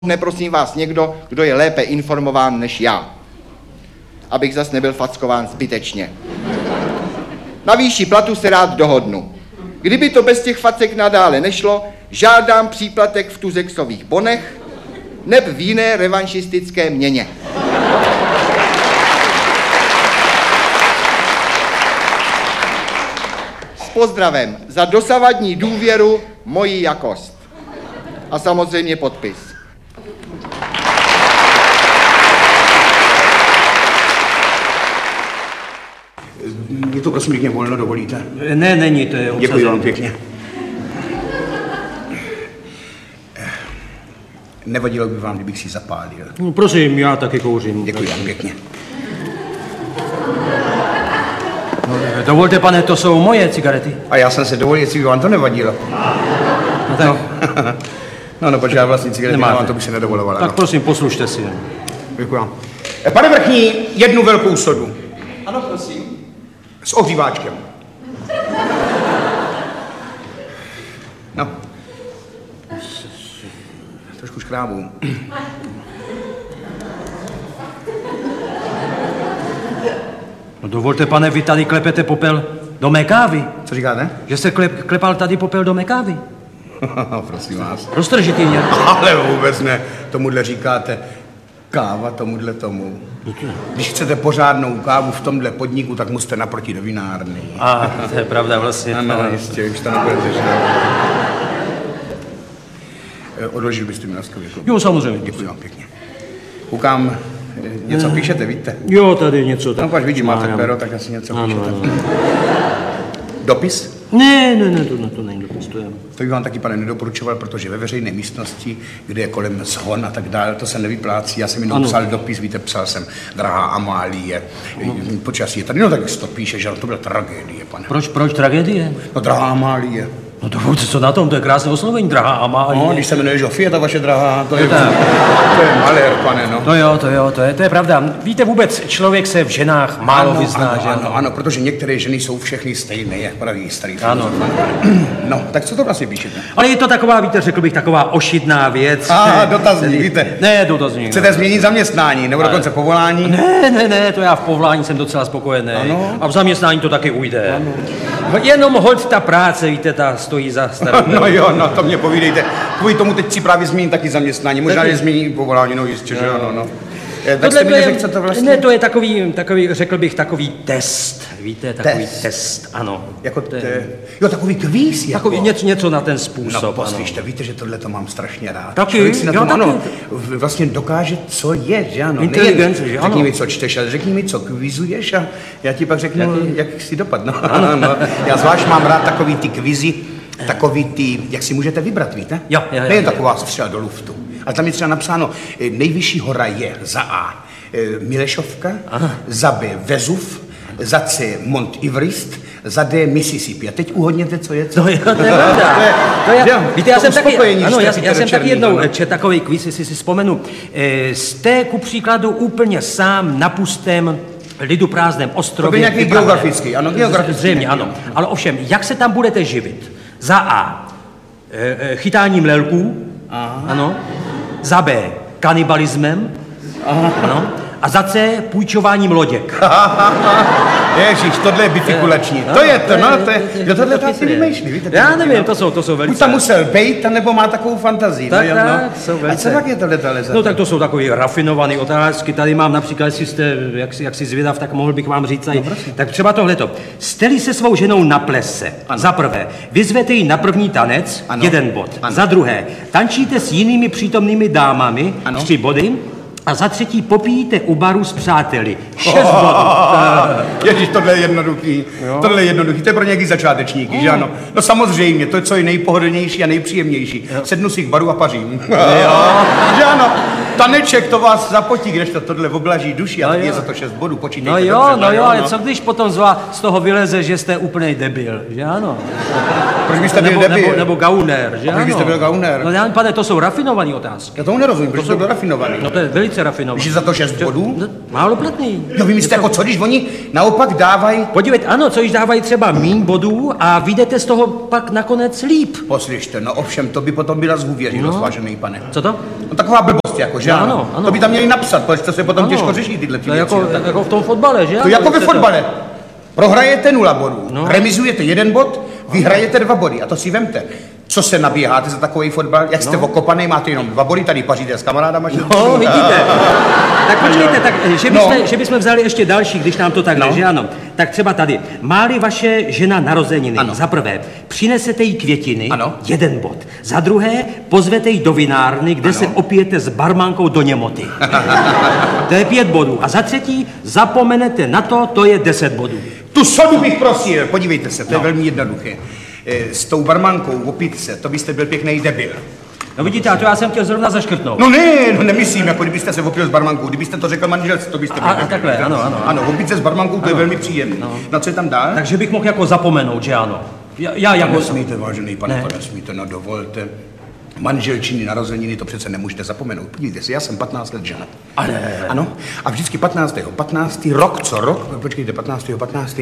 Prosím vás někdo, kdo je lépe informován než já, abych zas nebyl fackován zbytečně. Na výši platu se rád dohodnu. Kdyby to bez těch facek nadále nešlo, žádám příplatek v tuzexových bonech neb v jiné revanšistické měně. S pozdravem za dosavadní důvěru, moji jakost. A samozřejmě podpis. Je to prosím pěkně volno, dovolíte? Ne, není, to je obsazené. Děkuji vám pěkně. Nevadilo by vám, kdybych si zapálil. No, prosím, já taky kouřím. Děkuji vám pěkně. No, dovolte, pane, to jsou moje cigarety. A já jsem se dovolil, jestli by vám to nevadilo. No tak. No, protože já vlastní cigarety nemám, to by se nedovolovala. Tak no. prosím, poslušte si. Děkuji vám. Pane vrchní, jednu velkou sodu. Ano, prosím. S ohříváčkem. No. Trošku škrábu. No dovolte, pane, vy tady klepete popel do mé kávy. Co říkáte? Že se klepal tady popel do mé kávy. Prosím vás. Roztržitý nějak. Ale vůbec ne. Tomuhle říkáte káva tomuhle tomu. Když chcete pořádnou kávu v tomhle podniku, tak musíte naproti do vinárny. A to je pravda vlastně. Ano, jistě, už to nebudete, že? Odložil byste mi laskavě. Jo, samozřejmě. Děkuji vám pěkně. Koukám, něco píšete, víte? Jo, tady něco. No, pač vidím, máte pero, tak asi něco píšete. Dopis? Ne, to není dopis, to je. To bych vám taky, pane, nedoporučoval, protože ve veřejné místnosti, kde je kolem zhon a tak dále, to se nevyplácí. Já jsem jenom psal dopis, víte, psal jsem, drahá Amálie, počasí je tady, no tak to píše, že to byla tragédie, pane. Proč tragédie? No, drahá Amálie. No dovolte, co na tom, to je krásné oslovení, drahá Amálie. No, když se jmenuje Žofie, ta vaše drahá, to je malér, pane, no. To je pravda. Víte, vůbec člověk se v ženách málo vyzná, že? Ano, protože některé ženy jsou všechny stejné, jak praví starý filozof. No, tak co to vlastně píšete? Ale je to taková, víte, řekl bych, taková ošidná věc. Dotazník, víte. Ne, dotazník. Chcete změnit zaměstnání, nebo dokonce povolání? Ne, to já v povolání jsem docela spokojený. Ano. A v zaměstnání to taky ujde. Ano. Jenom holt ta práce, víte, ta stojí za starou. No jo, no to mě povídejte. Kvůli tomu teď si právě změním taky zaměstání, možná je změní povolání, no jistě, že ano, no. Tak jste mi neřekl, co to vlastně? Ne, to je takový, řekl bych, takový test. Víte, takový test, ano. Jako jo, takový kvíz, jako. Takový něco na ten způsob, no, poslyšte, víte, že tohle to mám strašně rád. Taky? Člověk si na tom, taky. ano, vlastně dokáže, co je, že ano. Inteligence, že ano. Řekni mi, co čteš, ale řekni mi, co kvizuješ a já ti pak řeknu, jak si dopadne. No. Já zvlášť mám rád takový ty kvizy, takový ty, jak si můžete vybrat, víte? Jo. Nejen taková střela do luftu. Ale tam je třeba napsáno, nejvyšší hora je za A Milešovka, za B Vezuv, za C Mont Everest, za D Mississippi. A teď uhodněte, co je co. To je pravda. Víte, já jsem taky jednou četl takový kvíz, jestli si vzpomenu. Jste ku příkladu úplně sám na pustém lidu prázdném ostrově. To by nějaký geografický, ano, geografický. Zřejmě, ano. Ale ovšem, jak se tam budete živit? Za A. Chytáním lelků. Ano. Za B. Kanibalismem. Ano. A za C. Půjčováním loděk. Ježíš, tohle je bifikulační. To je to, kdo tohle to asi vymýšlí, víte? Já nevím, to jsou velice... Buď tam musel bejt, nebo má takovou fantazii. Tak, jsou velice... A co tak je tohle za? No tak to jsou takové rafinované otázky. Tady mám například, jestli jste jaksi zvědav, tak mohl bych vám říct. Tak třeba tohleto. Jste-li se svou ženou na plese, za prvé, vyzvete ji na první tanec, 1 bod. Za druhé, tančíte s jinými přítomnými dámami, 3 body. A za třetí popíjíte u baru s přáteli. 6 bodů. Ježíš, tohle je jednoduchý. Tohle je jednoduchý. To je pro nějaký začátečníky, že ano? No samozřejmě, to je co je nejpohodlnější a nejpříjemnější. Sednu si k baru a pařím. Že ano? Taneček to vás zapotí, když tohle oblaží duši a je za to 6 bodů, počítejte. No jo, dobře, no jo, ale co když potom z toho vyleze, že jste úplnej debil, že ano? Proč byste byl debil? Nebo gauner, že A proč ano? byste byl gauner? No já, pane, to jsou rafinované otázky. Já tomu nerozumím, proč jsou to rafinovaný? No to je velice rafinované. Že za to 6 bodů? No, málo platný. Jo, vy myslíte, jako co, když oni naopak dávají... Podívejte, ano, co když dávají třeba míň bodů a vyjdete z toho pak nakonec líp. Poslyšte, no ovšem, to by potom byla zhůvěřilost, vážený pane. Co to? No taková blbost, jako, že No, ano? ano. To by tam měli napsat, protože to se potom těžko řeší tyhle ty To je věci. jako v tom fotbale, že? To ano, jako ve chcete- fotbale. Prohrajete 0 bodů, No. remizujete 1 bod, vyhrajete 2 body a to si vemte. Co se nabíháte za takový fotbal? Jak jste okopaný, máte jenom 2 body, tady paříte s kamarádama. Že? No, vidíte. Tak počkejte, tak, že bychom vzali ještě další, když nám to takhle, že ano. Tak třeba tady. Má-li vaše žena narozeniny, Ano. za prvé, přinesete jí květiny, Ano. 1 bod. Za druhé, pozvete jí do vinárny, kde se opijete s barmankou do němoty. To je 5 bodů. A za třetí, zapomenete na to, to je 10 bodů. Tu sodu bych prosil, podívejte se, to je velmi jednoduché. S tou barmankou opít se, to byste byl pěkný debil. No vidíte, a to já jsem chtěl zrovna zaškrtnout. No ne, no nemyslím, jako kdybyste se opil s barmankou, kdybyste to řekl manželce, to byste byl. A takhle, ano. Ano, opít se s barmankou, to je velmi příjemné. No co je tam dál? Takže bych mohl jako zapomenout, že ano. Já jako... Nesmíte, vážený pane, Ne. to nesmíte, no dovolte. Manželčiny, narozeniny, to přece nemůžete zapomenout. Podívejte si, já jsem 15 let ženat. Ano, a vždycky 15. rok co rok, počkejte, 15.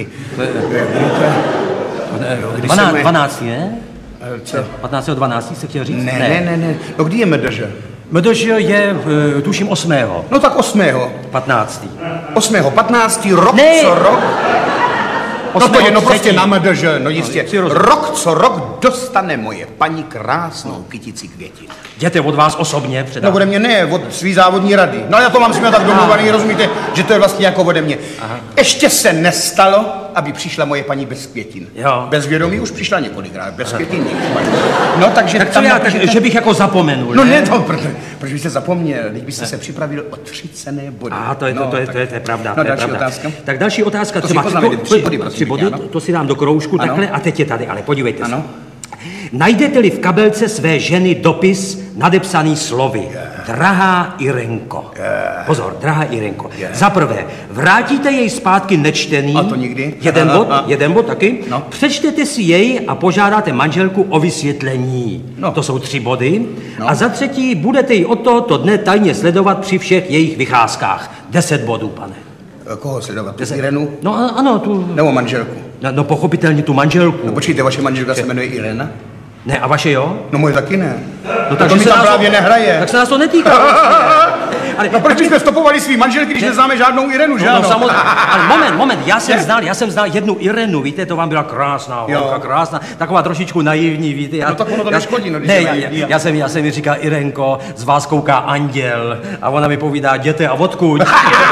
Kdy se moje- 12, ne? Co? 15.12. se chtěl říct? Ne. No kdy je MDŽ? MDŽ je, tuším, 8. No tak 8. 15. 15. rok Ne. co rok. No to je no prostě třetí. na MDŽ, no jistě. si rozumím. Rok co rok dostane moje paní krásnou kytici květin. Jděte od vás osobně No předat. ode mě ne, od svý závodní rady. No já to mám s nimi tak domluvaný, rozumíte, že to je vlastně jako ode mě. Ještě se nestalo, aby přišla moje paní bez květin. Jo. Bez vědomí už přišla několikrát, bez květin nikdy. No takže Tak co tam já, napíšete- že bych jako zapomenul, No ne, to, proč byste zapomněl, teď byste se připravil o 3 cenné body. Aha, to je pravda. No to je další pravda. otázka. Tak další otázka To třeba. si poznamenejte, 3 body, prosím 3 body, pěkně, ano. to si dám do kroužku Ano. takhle a teď je tady, ale podívejte se. Ano. Najdete-li v kabelce své ženy dopis nadepsaný slovy Drahá Irenko. Pozor, drahá Irenko. Za prvé, vrátíte jej zpátky nečtený. A to nikdy? 1 bod taky. No. Přečtete si jej a požádáte manželku o vysvětlení. No. To jsou 3 body. No. A za třetí, budete ji od tohoto dne tajně sledovat při všech jejich vycházkách. 10 bodů, pane. Koho sledovat? Tu Irenu? No ano, tu... Nebo manželku? No pochopitelně tu manželku. No počkejte, vaše manželka se jmenuje Irena? Ne, a vaše jo? No moje taky ne. No To mi se tam nás právě nehraje. Tak se nás to netýká. Ale, No proč bychom stopovali svý manželky, když neznáme žádnou Irenu, že no, ano? samozřejmě, ale moment, já jsem znal jednu Irenu, víte, to vám byla krásná, holka, krásná, taková trošičku naivní, víte. No tak ono to neškodí, no, když ne, je naivní. já jsem mi říkal, Irenko, z vás kouká anděl, a ona mi povídá, jděte a odkud.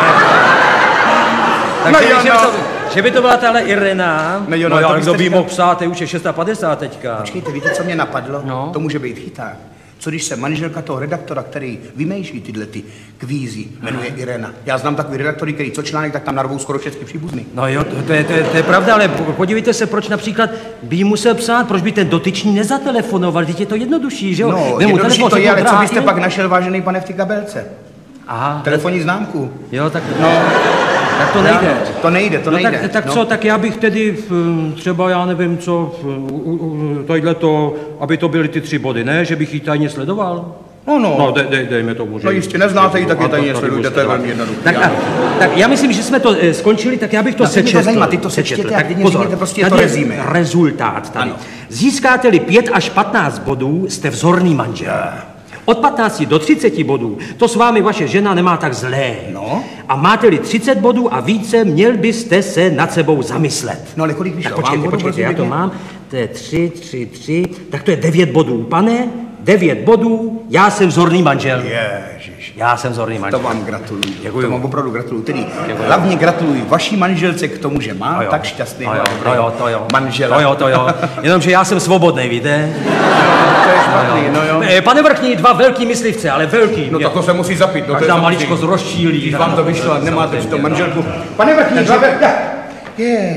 Takže No jo, no. že by to byla tahle Irena, No jo, no, no, to ale byste kdo by jí říkal- mohl psát, je už je 650 teďka. Počkejte, víte, co mě napadlo? No. To může být chyták. Co když se manželka toho redaktora, který vymýšlí tyhle ty kvízy, jmenuje Irena. Já znám takový redaktory, který co článek, tak tam narvou skoro všechny příbuzný. No jo, to je pravda, ale podívejte se, proč například by jí musel psát, proč by ten dotyčný nezatelefonoval, teď je to jednodušší, že jo? No, Vem mu jednodušší telefon, to je, řeknu, ale co drahá byste Irenko. pak našel, vážený pane, v té kabelce? Aha, Telefonní známku. jo, tak, No, tak to nejde. to nejde. Tak no. co, tak já bych tedy třeba, já nevím co, tohle to, aby to byly ty 3 body, ne? Že bych ji tajně sledoval? No, No, dejme tomu, že... No jistě, neznáte ji, tak je A tajně to sledujte, budu to je sledovat. velmi jednoduché. Tak já myslím, že jsme to skončili, tak já bych to No, mě to sečetl. zajímá, ty to sečtěte a klidně řekněte prostě to tady je rezime. rezultát tady. Ano. Získáte-li 5 až 15 bodů, jste vzorný manžel. Od 15 do 30 bodů, to s vámi vaše žena nemá tak zlé. No. A máte-li 30 bodů a více, měl byste se nad sebou zamyslet. No ale kolik Tak vyšlo? počkejte, já to mám. To je 3, tak to je 9 bodů. Pane, 9 bodů, já jsem vzorný manžel. Ježiš. Já jsem vzorný manžel. To vám gratuluju. Děkuju. To vám opravdu gratuluju. Tedy hlavně gratuluji vaší manželce k tomu, že má To jo. tak šťastný To jo. manžela. To jo. Jenomže já jsem svobodný, víte? To je špatný, no jo. Pane Vrchní, 2 velký myslivce, ale velký. No tak to se musí zapít. No, to je Každá samozřejmě. maličkost rozčílí. Když vám to vyšlo a nemáte v tom manželku. Pane Vrchní,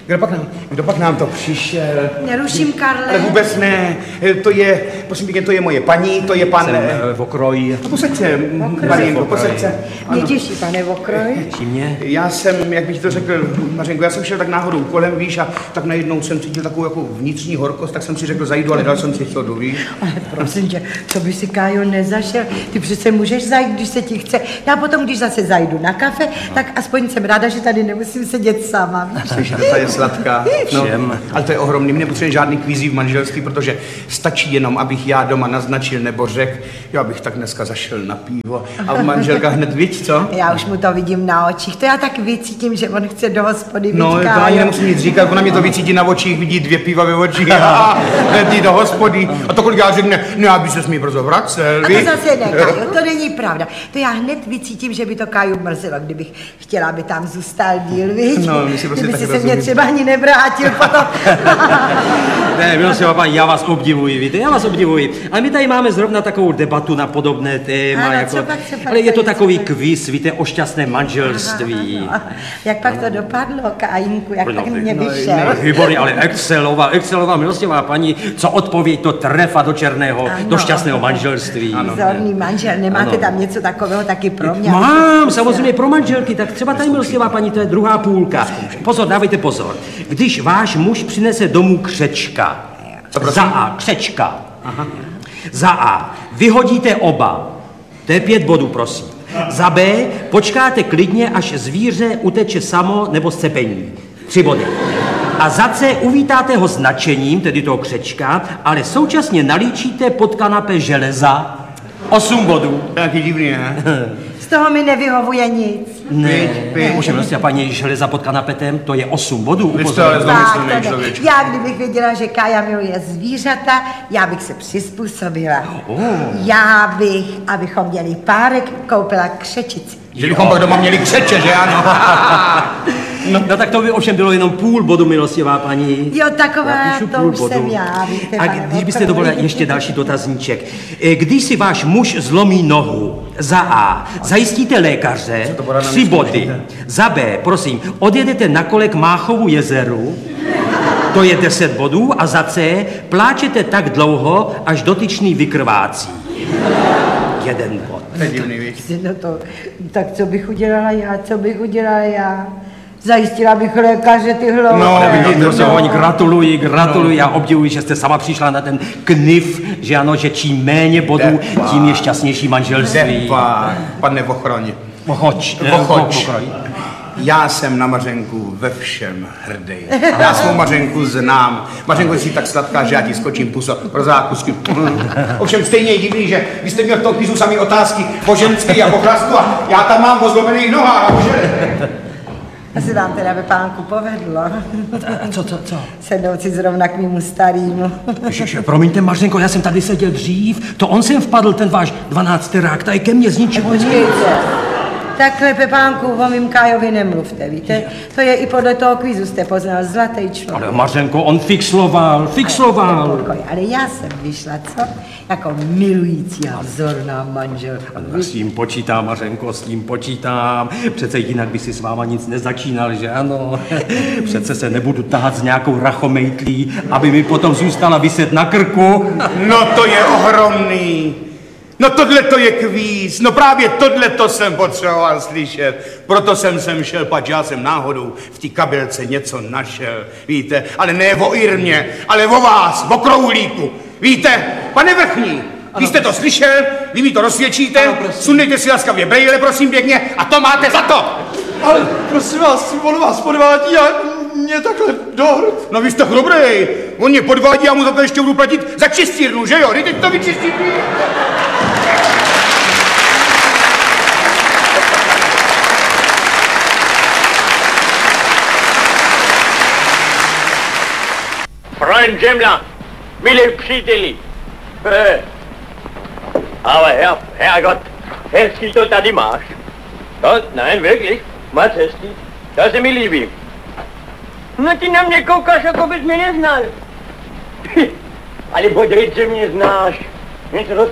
Kdo pak nám to přišel? Neruším, Karle. Ale vůbec ne. To je, prosím pěkně, to je moje paní, to je pan... Vokroj. Posaď se, Marienko, posaď se. Mě těší, pane Vokroj. Těší mě. Já jsem, jak bych to řekl, Mařenko, já jsem šel tak náhodou kolem, víš, a tak najednou jsem cítil takovou jako vnitřní horkost, tak jsem si řekl, zajdu, ale dal jsem si sodu, víš. Ale prosím tě, co by si, Kájo, nezašel? Ty přece můžeš zajít, když se ti chce. Já potom, když zase zajdu na kafe, tak aspoň jsem ráda, že tady nemusím sedět sama. Slyš, ta je sladká. No, ale to je ohromný, mě nepotřebuje žádný kvízí v manželství, protože stačí jenom, abych já doma naznačil nebo řekl, já bych tak dneska zašel na pivo a manželka hned víc, co? Já už mu to vidím na očích, to já tak vycítím, že on chce do hospody. No, to ani nemusím nic říkat, ona mě to vycítí na očích, vidí 2 piva ve očích a hned jít do hospody. A to kolikrát řekne, no já bych se smí brzo vracel, a to zase ne, Kájo, to není pravda. To já hned vycítím, že by to Káju mrzelo, kdybych chtěla, aby tam zůstal díl, víš? No, my si prostě kdyby tak si se rozumím. mě třeba ani nevrátil potom. Ne, milostivá paní, já vás obdivuji, víte, já vás obdivuji. Ale my tady máme zrovna takovou debatu na podobné téma, Ano, jako, co pak ale je to tady, takový co pak? kvíz, víte, o šťastném manželství. Jak pak to dopadlo, Kájinku, jak pak mě vyšel? Výborně, ale excelová, milostivá paní, co odpověď to trefa do černého, do šťastného manželství. Vzorný manžel, nemáte tam něco takového taky pro mě? Mám, samozřejmě pro manželky, tak třeba tady, milostivá paní, to je druhá půlka. Pozor, dávejte pozor. Když váš muž přinese domů křečka, za A, křečka. Aha. Za A, vyhodíte oba. To je 5 bodů, prosím. Za B, počkáte klidně, až zvíře uteče samo nebo z cepení. 3 body. A za C, uvítáte ho značením, tedy toho křečka, ale současně nalíčíte pod kanapé železa. 8 bodů. Taky divný, ne? Z toho mi nevyhovuje nic. Ne, můžeme prostě paní železa pod kanapetem, to je 8 bodů. Vy jste ale Tak, zlomyslný to ne. člověk. Já, kdybych věděla, že Kája miluje zvířata, já bych se přizpůsobila. Já bych, abychom měli párek, koupila křečici. Že bychom pak doma měli křeče, že ano? No tak to by ovšem bylo jenom 0,5 bodu, milostivá paní. Jo, taková, Já píšu to 0,5 už bodu. jsem já, víte, A pane když byste Vokroj. dovolila ještě další dotazníček. Když si váš muž zlomí nohu, za A, zajistíte lékaře, 3 body. Za B, prosím, odjedete na kole k Máchovu jezeru, to je 10 bodů. A za C, pláčete tak dlouho, až dotyčný vykrvácí. 1 bod. To je divný, víš? No to, tak co bych udělala já? Zajistila bych lékaře ty hloupé. No, Prosím, gratuluji, já obdivuji, že jste sama přišla na ten knif, že ano, že čím méně bodů, tím je šťastnější manželství. Depa, pane Vochroň. Vochoč. Já jsem na Mařenku ve všem hrdý. Já svou Mařenku znám. Mařenko, jsi tak sladká, že já ti skočím puso pro zákusky. Ovšem stejně je divný, že vy jste měl v tom kvízu samý otázky po ženský a po chlastu a já tam mám o zlomených nohách a o železech. Asi vám teda ve pánku povedlo. Co? Sednout si zrovna k mému starýmu. Ježiše, promiňte, Mařenko, já jsem tady seděl dřív, to on sem vpadl, ten váš 12terák, tady ke mně z ničeho. Počkejte. Takhle, Pepánku, o mým Kájovi nemluvte, víte? To je i podle toho kvízu, jste poznal, zlatý člověk. Ale Mařenko, on fixloval. Pokoj, ale já jsem vyšla, co? Jako milující a vzorná manželka. S tím počítám, Mařenko, s tím počítám. Přece jinak by si s váma nic nezačínal, že ano? Přece se nebudu tahat s nějakou rachomejtlí, aby mi potom zůstala viset na krku. No to je ohromný. No tohle to je kvíz, no právě tohle to jsem potřeboval slyšet. Proto jsem sem šel, pač já jsem náhodou v té kabelce něco našel, víte, ale ne o Irmě, ale o vás, o Kroulíku. Víte, pane Vrchní, vy jste to slyšel, vy mi to rozsvědčíte, sundejte si laskavě brejle, prosím pěkně, a to máte za to. Ale prosím vás, on vás podvádí a mě takhle dohrt. No vy jste chrobrej, on mě podvádí a mu za to ještě budu platit za čistírnu, že jo? Teď to vyčistíte. Freund Jemla, milí příteli. Aber Herrgott, hezký to tady máš. To, nein, wirklich, moc hezký. To se mi líbí. No ty na mě koukáš, jako bys mě neznal. Ale bodejt, že mě znáš. Něco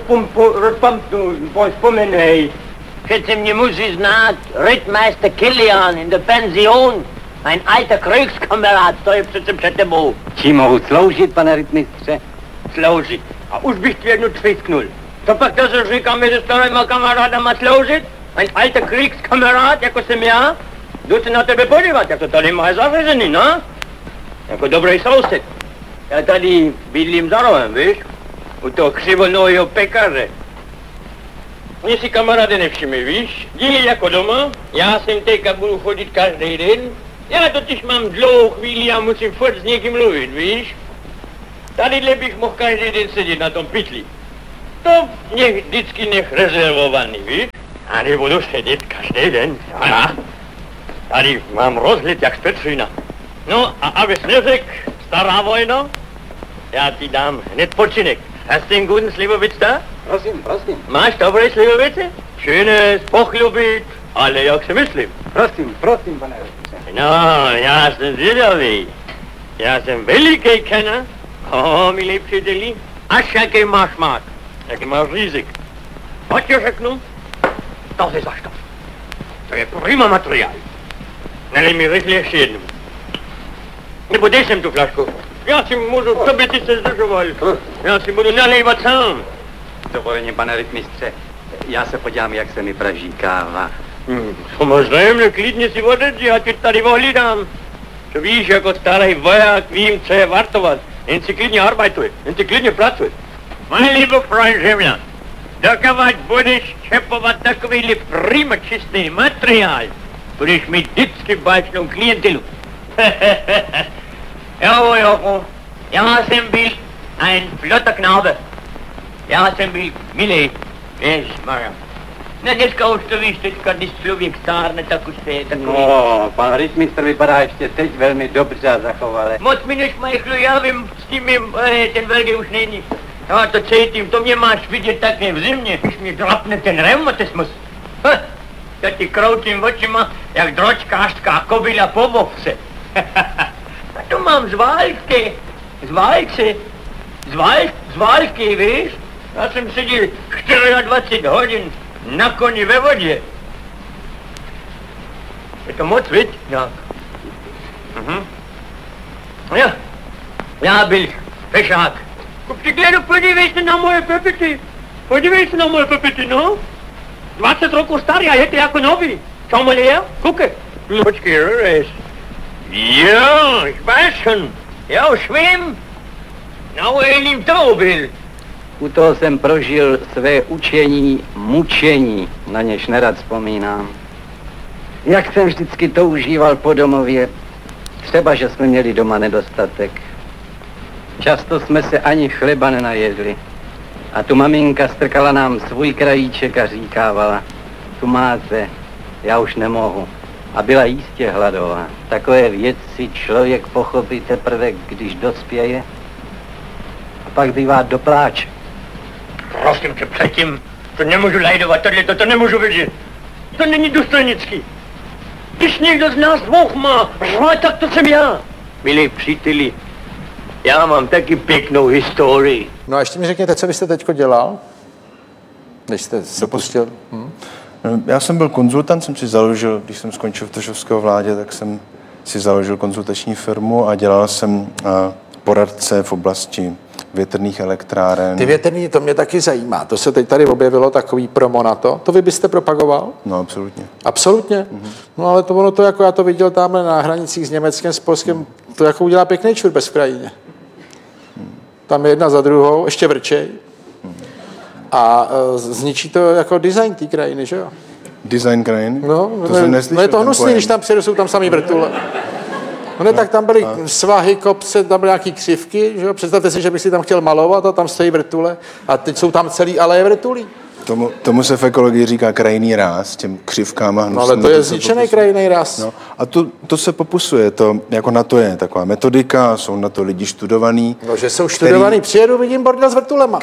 vzpomenej. Přece mě musí znát Rittmeister Kilian in der Pension. Ein alter Kriegskamerad stojí přece před tebou. Čím mohu sloužit, pane rytmistře? Sloužit. A už bych tě jednu třísknul. To pak to se říká mezi starýma kamarádama sloužit? Ein alter Kriegskamerad, jako jsem já? Jdu se na tebe podívat, jak to tady máš zařazený, no? Jako dobrý soused. Já tady bydlím za rohem, víš? U toho křivonohého pekaře. Mě si kamaráde nevšimli, víš? Díly jako doma, já sem teďka budu chodit každý den. Já totiž mám dlouhou chvíli a musím furt s někým mluvit, víš? Tadyhle bych mohl každý den sedět na tom pytli. To vždycky nech rezervovaný, víš? A nebudu sedět každý den, aha. Tady mám rozhled jak z Petřína. No a abys neřekl, stará vojno, já ti dám hned počinek. Hast du einen guten Slivovitz da? Prosím, prosím. Máš dobrý Slivovice? Schönes, pochlubit, ale jak si myslím. Prosím, pane rytmistře. No, já jsem zvědavý. Já jsem veliký kenner. Milí příteli, až jaký máš mát, jaký máš řízik. Pojď ti řeknu, to je zaštav. To je prima materiál. Nalej mi rychle ještě jednu. Nebo dej sem tu flašku. Já si můžu, co by ty se zdržoval. Já si budu nalévat sám. Dovoleně, pane rytmistře, já se podívám, jak se mi praží káva. Samozřejmě, klidně si odejdi, já ti tady ohlídám. To víš, jako starý voják, vím, co je vartovat. Jen si klidně arbajtuj, jen si klidně pracuj. Mein lieber Freund Žemňan, dokud budeš čepovat takovýhle prima čistý materiál, budeš mít vždycky báječnou klientelu. Jo, já jsem byl ein flotter Knabe. Já jsem byl milý, ježišmarja. No dneska už to víš, teďka, když člověk stárne, tak už to je takový. No, pan rytmistr vypadá ještě teď velmi dobře a zachovale. Moc mi nešmajchlu, já vím, s tím mým, ten velký už není. Já to cítím, to mě máš vidět také v zimě, když mi drapne ten reumatismus. Já ti kroutím očima, jak dročkářská kobila po bovce. A to mám z války, víš? Já jsem seděl 24 hodin na koni ve vodě. Je to moc, viď? Jak? Já byl pešák. Kupříkladu, podívej se na moje pepity, no. 20 roků starý a je to jako nový. Čo mal je? Kuke. Počkej, rejs. Jo, ich weiß schon. Já už vím. Na ujejným to byl. U toho jsem prožil své učení, mučení, na něž nerad vzpomínám. Jak jsem vždycky toužíval po domově, třeba, že jsme měli doma nedostatek. Často jsme se ani chleba nenajedli. A tu maminka strkala nám svůj krajíček a říkávala, tu máte, já už nemohu. A byla jistě hladová. Takové věci člověk pochopí teprve, když dospěje. A pak bývá do pláče. Prosím tě předtím, to nemůžu lajdovat, to nemůžu vidět. To není důstojnický. Když někdo z nás dvou má řvát, tak to jsem já. Milí příteli, já mám taky pěknou historii. No a ještě mi řekněte, co byste teďko dělal, než jste se pustil? Já jsem byl konzultant, jsem si založil, když jsem skončil v Tošovské vládě, tak jsem si založil konzultační firmu a dělal jsem poradce v oblasti větrných elektráren. Ty větrný, to mě taky zajímá. To se teď tady objevilo, takový promo na to. To vy byste propagoval? No, absolutně. Absolutně? No ale to ono to, jako já to viděl tamhle na hranicích s Německem, s Polskem, to jako udělá pěkný čurbes v krajině. Tam je jedna za druhou, ještě vrčej. A zničí to jako design té krajiny, že jo? Design krajiny? No, to jsem neslyšel. No je to hnusný, když tam přijedu, jsou tam samý vrtule. No, tak tam byly svahy, kopce, tam byly nějaký křivky, že jo? Představte si, že bych si tam chtěl malovat a tam stojí vrtule a teď jsou tam celý aleje vrtulí. Tomu se v ekologii říká krajinný ráz, těm křivkám a hnusným. No ale to je zničený krajinný ráz. No, a to se popisuje, to jako na to je taková metodika, jsou na to lidi studovaní. No, že jsou studovaní, přijedu, vidím bordel s vrtulema.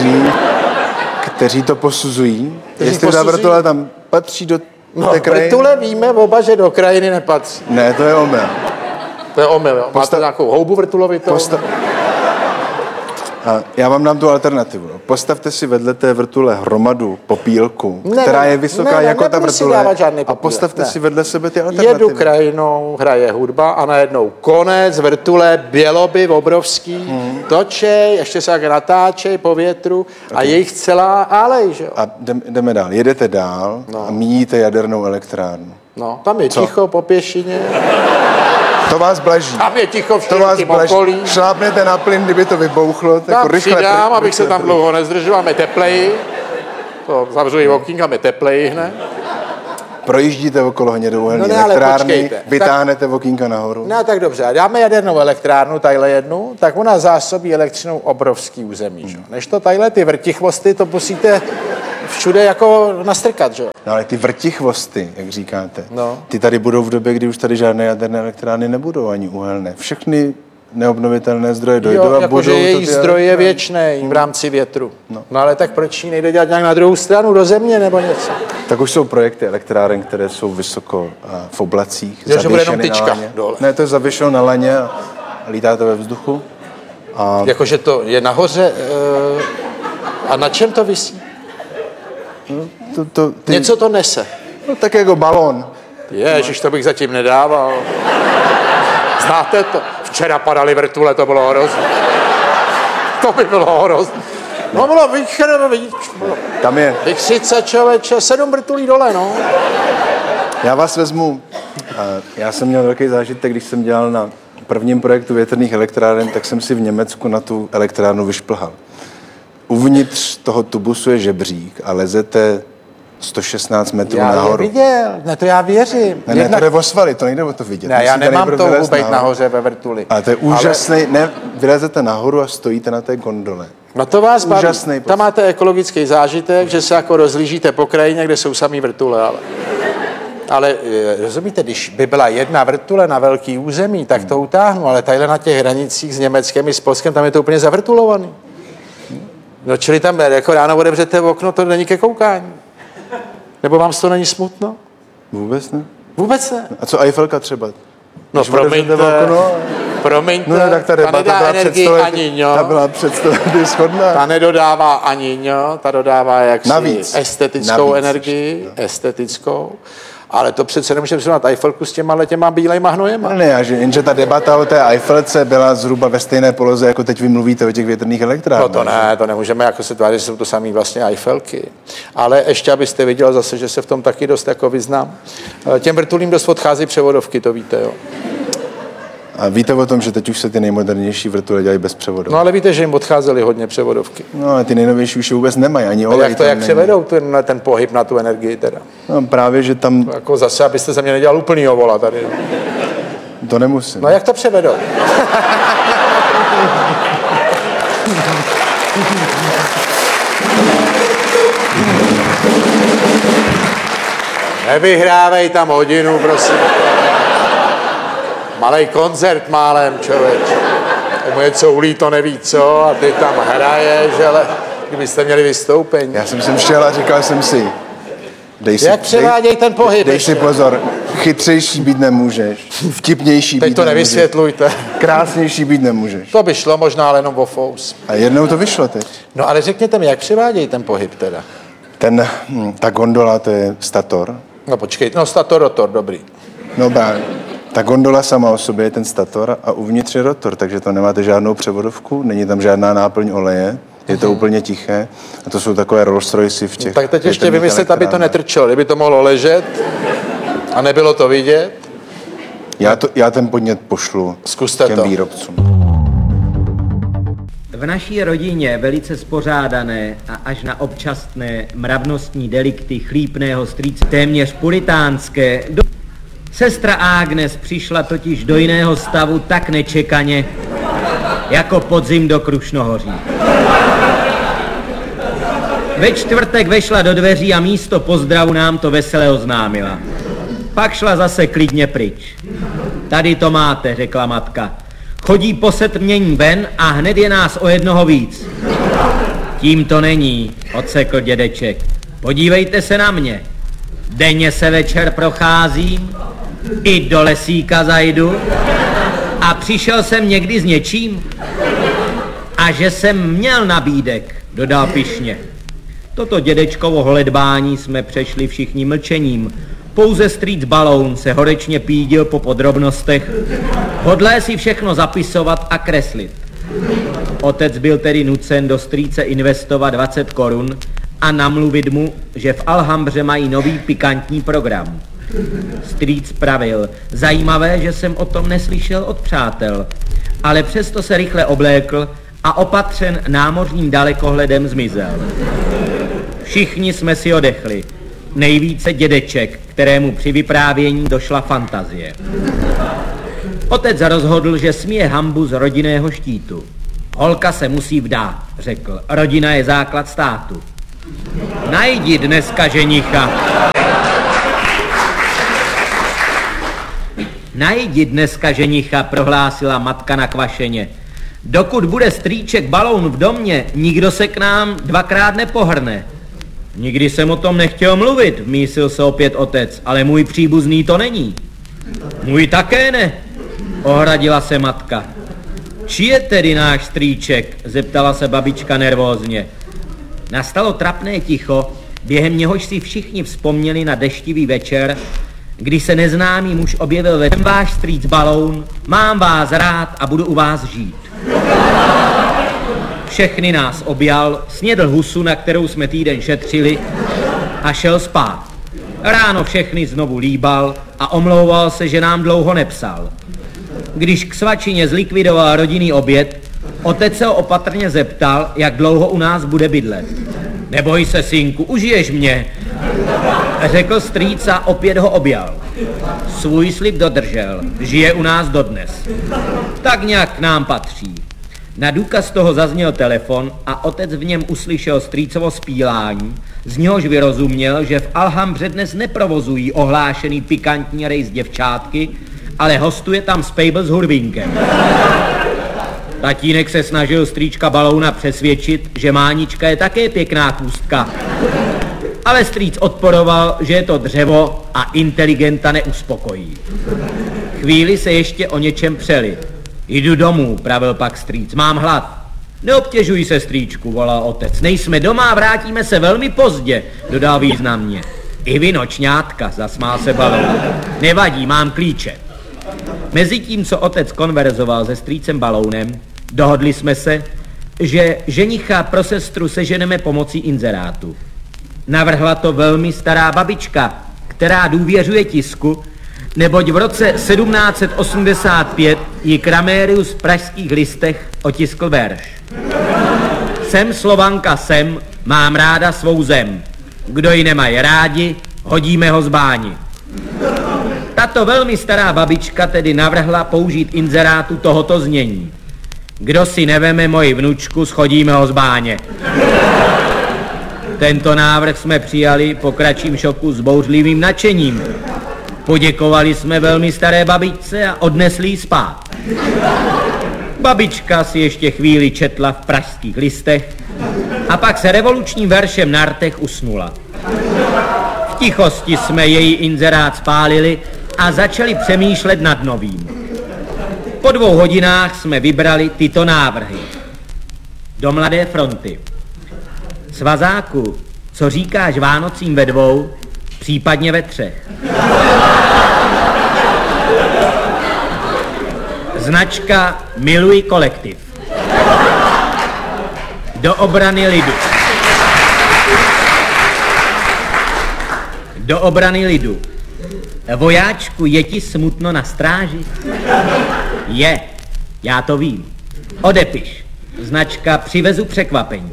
Kteří to posuzují, jestli ta vrtule tam patří do té krajiny. Vrtule víme oba, že do krajiny nepatří. Ne, to je omyl. To je omyl, jo. Máte nějakou houbu vrtulovitou? A já vám dám tu alternativu. Postavte si vedle té vrtule hromadu popílku, která je vysoká jako ta vrtule, a postavte si vedle sebe ty alternativy. Jedu krajinou, hraje hudba a najednou konec, vrtule, běloby obrovský, točej, ještě se tak natáčej po větru a je jich celá alej, že jo? A jdeme dál. Jedete dál a míjíte jadernou elektrárnu. No, tam je ticho po pěšině. To vás blaží. Tam je ticho v širokým okolí. Šlápnete na plyn, kdyby to vybouchlo. Tam jako rychle, přidám, abych se tam dlouho nezdržel, máme tepleji. To zavřu i okýnka, máme tepleji hned. Projíždíte okolo hnědouhelné elektrárny, vytáhnete okýnka nahoru. No tak dobře, a dáme jadernou elektrárnu, tadyhle jednu, tak ona zásobí elektřinou obrovský území. Že? Než to tadyhle ty vrtichvosty, to musíte všude jako nastrkat, že? No ale ty vrtichvosty, jak říkáte, ty tady budou v době, kdy už tady žádné jaderné elektrárny nebudou, ani uhelné. Všechny neobnovitelné zdroje dojdou a jako budou... že jejich zdroj je věčný v rámci větru. No ale tak proč ji nejde dělat nějak na druhou stranu, do země nebo něco? Tak už jsou projekty elektráren, které jsou vysoko v oblacích. Že bude jenom tyčka dole. Ne, to je zavěšeno na laně a lítá to ve vzduchu. A... Jakože to je nahoře a na čem to visí? Něco to nese. No tak jako balón. Ježiš, to bych zatím nedával. Znáte to? Včera padaly vrtule, to bylo hrozné. To by bylo hrozné. No bylo tam je. Vychřice, člověče, 7 vrtulí dole, no. Já vás vezmu. Já jsem měl velký zážitek, když jsem dělal na prvním projektu větrných elektráren, tak jsem si v Německu na tu elektrárnu vyšplhal. Uvnitř toho tubusu je žebřík a lezete 116 metrů nahoru. Já viděl, ne, to já věřím. Ne, to jde o svaly, to nejde o to vidět. Ne, já nemám touhu být nahoře ve vrtuli. Ale to je úžasný, ne, vylezete nahoru a stojíte na té gondole. No to vás baví. Úžasný pocit. Tam máte ekologický zážitek, že se jako rozlížíte po krajině, kde jsou samý vrtule, ale rozumíte, když by byla jedna vrtule na velký území, tak to utáhnu, ale tadyhle na těch hranicích s Německem i s Polskem, tam je to úplně zavrtulovaný. No čili tam jako ráno otevřete okno, to není ke koukání. Nebo vám z toho není smutno? Vůbec ne. Vůbec ne. A co Eiffelka třeba? No promiňte, no, tak ta debata nedá energii ani ňo. Ta byla představit shodná. Ta nedodává ani ňo, ta dodává jaksi navíc energii, estetickou. Ale to přece nemůžeme srovnat Eiffelku s těma bílejma hnojema. Ne, jenže ta debata o té Eiffelce byla zhruba ve stejné poloze, jako teď vy mluvíte o těch větrných elektrárnách. No to ne, to nemůžeme jako se tvářit, že jsou to samý vlastně Eiffelky. Ale ještě, abyste viděl zase, že se v tom taky dost jako vyznám. Těm vrtulím dost odchází převodovky, to víte, jo. A víte o tom, že teď už se ty nejmodernější vrtule dělají bez převodovky? No ale víte, že jim odcházely hodně převodovky. No ale ty nejnovější už vůbec nemají, ani olej. Jak převedou ten pohyb na tu energii teda? No právě, že tam... Jako zase, abyste ze mě nedělal úplnýho vola tady. To nemusím. No jak to převedou? Nevyhrávej tam hodinu, prosím. Malej koncert málem, člověče. Mu něco ulí, to neví co, a ty tam hraješ, ale kdybyste měli vystoupení. Já jsem sem šel a říkal jsem si, jak převáděj ten pohyb? Dej si pozor, chytřejší být nemůžeš, vtipnější teď být to nevysvětlujte. Krásnější být nemůžeš. To by šlo možná, ale jenom o fous. A jednou to vyšlo teď. No ale řekněte mi, jak převáděj ten pohyb teda? Ta gondola, to je stator. No počkejte, no stator, rotor, dobrý. No právě. Ta gondola sama o sobě je ten stator a uvnitř je rotor, takže to nemáte žádnou převodovku, není tam žádná náplň oleje, je to úplně tiché a to jsou takové Rolls Royce v těch... Tak teď ještě vymyslet, aby to netrčelo, kdyby to mohlo ležet a nebylo to vidět. Já ten podnět pošlu těm výrobcům. V naší rodině velice spořádané a až na občasné mravnostní delikty chlípného strýce téměř puritánské. Sestra Agnes přišla totiž do jiného stavu tak nečekaně, jako podzim do Krušnohoří. Ve čtvrtek vešla do dveří a místo pozdravu nám to vesele oznámila. Pak šla zase klidně pryč. Tady to máte, řekla matka. Chodí po setmění ven a hned je nás o jednoho víc. Tím to není, odsekl dědeček. Podívejte se na mě. Denně se večer procházím, i do lesíka zajdu a přišel jsem někdy s něčím. A že jsem měl nabídek, dodal pyšně. Toto dědečkovo holedbání jsme přešli všichni mlčením. Pouze strýc Baloun se horečně pídil po podrobnostech, hodlé si všechno zapisovat a kreslit. Otec byl tedy nucen do strýce investovat 20 korun a namluvit mu, že v Alhambře mají nový pikantní program. Strýc pravil, zajímavé, že jsem o tom neslyšel od přátel, ale přesto se rychle oblékl a opatřen námořním dalekohledem zmizel. Všichni jsme si odechli, nejvíce dědeček, kterému při vyprávění došla fantazie. Otec rozhodl, že smije hanbu z rodinného štítu. Holka se musí vdát, řekl, rodina je základ státu. Najdi dneska ženicha. Najdi dneska ženicha, prohlásila matka nakvašeně. Dokud bude strýček Baloun v domě, nikdo se k nám dvakrát nepohrne. Nikdy jsem o tom nechtěl mluvit, vmísil se opět otec, ale můj příbuzný to není. Můj také ne, ohradila se matka. Či je tedy náš strýček, zeptala se babička nervózně. Nastalo trapné ticho, během něhož si všichni vzpomněli na deštivý večer, kdy se neznámý muž objevil ve váš strýc Baloun, mám vás rád a budu u vás žít. Všechny nás objal, snědl husu, na kterou jsme týden šetřili, a šel spát. Ráno všechny znovu líbal a omlouval se, že nám dlouho nepsal. Když k svačině zlikvidoval rodinný oběd, otec se ho opatrně zeptal, jak dlouho u nás bude bydlet. Neboj se, synku, užiješ mě, řekl strýc a opět ho objal. Svůj slib dodržel, žije u nás dodnes. Tak nějak k nám patří. Na důkaz toho zazněl telefon a otec v něm uslyšel strýcovo zpílání, z něhož vyrozuměl, že v Alhambře dnes neprovozují ohlášený pikantní rejs děvčátky, ale hostuje tam Spejbl s Hurvinkem. Tatínek se snažil strýčka Balouna přesvědčit, že Mánička je také pěkná kůstka. Ale strýc odporoval, že je to dřevo a inteligenta neuspokojí. Chvíli se ještě o něčem přeli. Jdu domů, pravil pak strýc, mám hlad. Neobtěžuj se, strýčku, volal otec. Nejsme doma, vrátíme se velmi pozdě, dodal významně. I vy, nočňátka, zasmál se Baloun. Nevadí, mám klíče. Mezitím, co otec konverzoval se strýcem Balounem, dohodli jsme se, že ženicha pro sestru seženeme pomocí inzerátu. Navrhla to velmi stará babička, která důvěřuje tisku, neboť v roce 1785 ji Kramérius v Pražských listech otiskl verš. Jsem Slovanka jsem, mám ráda svou zem. Kdo ji nemají rádi, hodíme ho z báni. Tato velmi stará babička tedy navrhla použít inzerátu tohoto znění. Kdo si neveme moji vnučku, schodíme ho z báně. Tento návrh jsme přijali po kratším šoku s bouřlivým nadšením. Poděkovali jsme velmi staré babičce a odnesli ji spát. Babička si ještě chvíli četla v Pražských listech a pak se revolučním veršem na rtech usnula. V tichosti jsme její inzerát spálili a začali přemýšlet nad novým. Po 2 hodinách jsme vybrali tyto návrhy. Do Mladé fronty. Svazáku, co říkáš Vánocím ve 2, případně ve 3. Značka Miluji kolektiv. Do obrany lidu. Do obrany lidu. Vojáčku, je ti smutno na stráži? Je, já to vím. Odepiš. Značka Přivezu překvapení.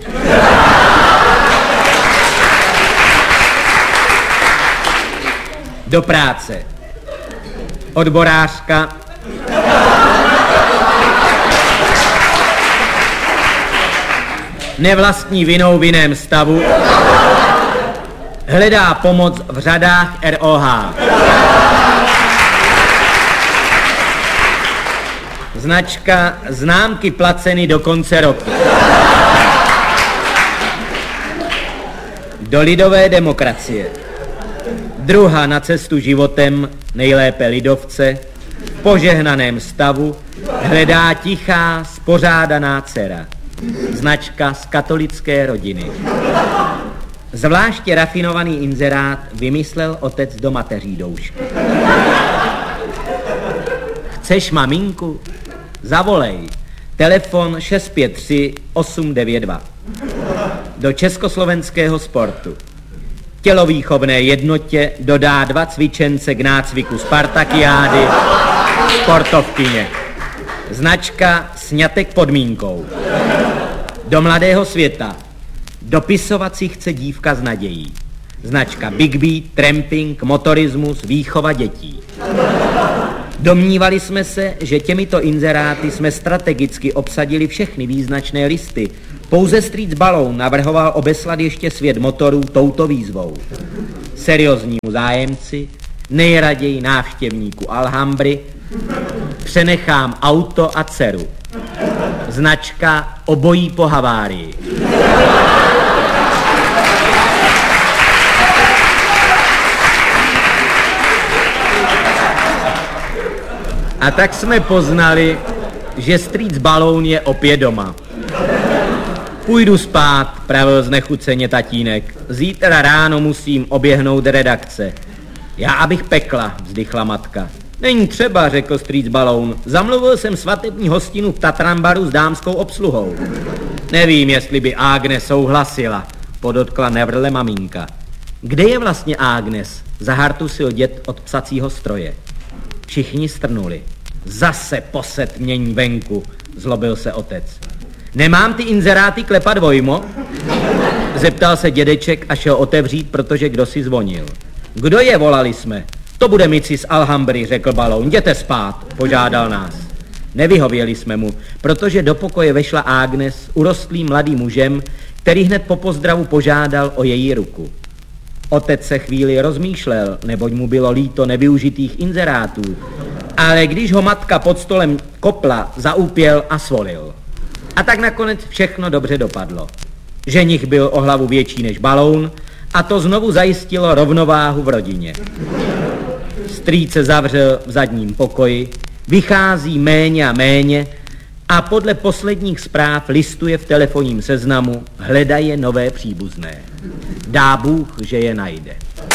Do práce. Odborářka. Nevlastní vinou v jiném stavu. Hledá pomoc v řadách ROH. Značka Známky placeny do konce roku. Do lidové demokracie. Druhá na cestu životem, nejlépe lidovce, v požehnaném stavu, hledá tichá, spořádaná dcera. Značka z katolické rodiny. Zvláště rafinovaný inzerát vymyslel otec do mateří doušky. Chceš maminku? Zavolej. Telefon 653 892. Do Československého sportu. Tělovýchovné jednotě dodá 2 cvičence k nácviku Spartakiády sportovkyně. Značka sňatek podmínkou. Do Mladého světa. Dopisovat si chce dívka s nadějí. Značka Big Beat, tramping, motorismus, výchova dětí. Domnívali jsme se, že těmito inzeráty jsme strategicky obsadili všechny význačné listy. Pouze Streets Balloon navrhoval obeslat ještě svět motorů touto výzvou. Serióznímu zájemci, nejraději návštěvníku Alhambry, přenechám auto a dceru. Značka obojí po havárii. A tak jsme poznali, že Streets Balloon je opět doma. Půjdu spát, pravil znechuceně tatínek. Zítra ráno musím oběhnout redakce. Já abych pekla, vzdychla matka. Není třeba, řekl Streets Balloon. Zamluvil jsem svatební hostinu v Tatranbaru s dámskou obsluhou. Nevím, jestli by Agnes souhlasila, podotkla nevrle maminka. Kde je vlastně Agnes? Zahartusil děd od psacího stroje. Všichni strnuli. Zase posetmění venku, zlobil se otec. Nemám ty inzeráty klepat dvojmo? Zeptal se dědeček a šel otevřít, protože kdo si zvonil. Kdo je, volali jsme. To bude Mici z Alhambry, řekl Balloon. Jděte spát, požádal nás. Nevyhověli jsme mu, protože do pokoje vešla Agnes s urostlým mladým mužem, který hned po pozdravu požádal o její ruku. Otec se chvíli rozmýšlel, neboť mu bylo líto nevyužitých inzerátů, ale když ho matka pod stolem kopla, zaúpěl a svolil. A tak nakonec všechno dobře dopadlo. Ženich byl o hlavu větší než Balloon a to znovu zajistilo rovnováhu v rodině. Strýc se zavřel v zadním pokoji, vychází méně a méně a podle posledních zpráv listuje v telefonním seznamu, hledaje nové příbuzné. Dá Bůh, že je najde.